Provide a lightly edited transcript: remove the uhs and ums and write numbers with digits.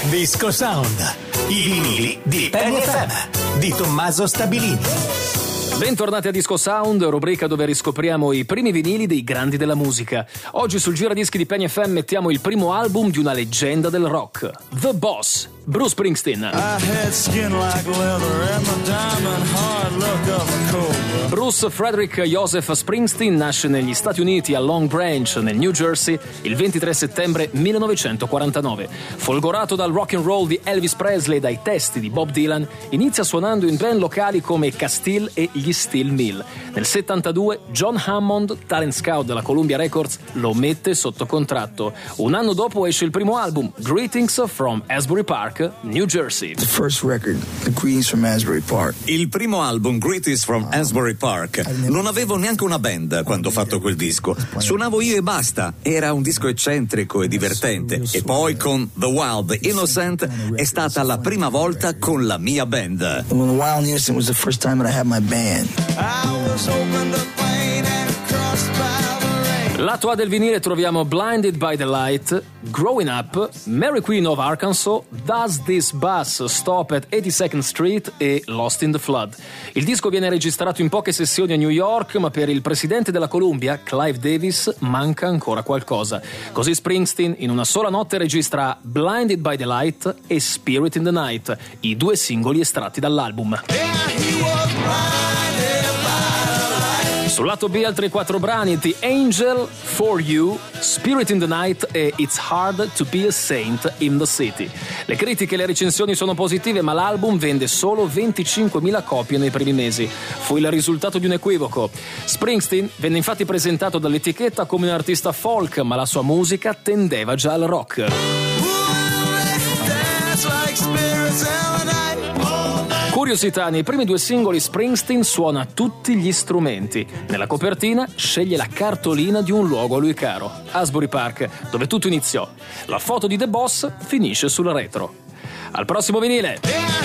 Disco Sound. I vinili di Penny FM di Tommaso Stabilini. Bentornati a Disco Sound, rubrica dove riscopriamo i primi vinili dei grandi della musica. Oggi sul giradischi di Penny FM mettiamo il primo album di una leggenda del rock, The Boss, Bruce Springsteen. Bruce Frederick Joseph Springsteen nasce negli Stati Uniti a Long Branch, nel New Jersey, il 23 settembre 1949. Folgorato dal rock and roll di Elvis Presley e dai testi di Bob Dylan, inizia suonando in band locali come Castile e gli Steel Mill. Nel 72 John Hammond, talent scout della Columbia Records, lo mette sotto contratto. Un anno dopo esce il primo album, Greetings from Asbury Park, New Jersey. The first record, Greetings from Asbury Park. Il primo album, Greetings from Asbury Park. Non avevo neanche una band quando ho fatto quel disco. Suonavo io e basta. Era un disco eccentrico e divertente. E poi con The Wild Innocent è stata la prima volta con la mia band. When The Wild Innocent was the first time that I had my band. Lato A del vinile troviamo Blinded by the Light, Growing Up, Mary Queen of Arkansas, Does This Bus Stop at 82nd Street e Lost in the Flood. Il disco viene registrato in poche sessioni a New York, ma per il presidente della Columbia, Clive Davis, manca ancora qualcosa. Così Springsteen in una sola notte registra Blinded by the Light e Spirit in the Night, i due singoli estratti dall'album. Sul lato B altri 4 brani, The Angel, For You, Spirit in the Night e It's Hard to Be a Saint in the City. Le critiche e le recensioni sono positive, ma l'album vende solo 25.000 copie nei primi mesi. Fu il risultato di un equivoco. Springsteen venne infatti presentato dall'etichetta come un artista folk, ma la sua musica tendeva già al rock. Curiosità, nei primi 2 singoli Springsteen suona tutti gli strumenti. Nella copertina sceglie la cartolina di un luogo a lui caro, Asbury Park, dove tutto iniziò. La foto di The Boss finisce sul retro. Al prossimo vinile!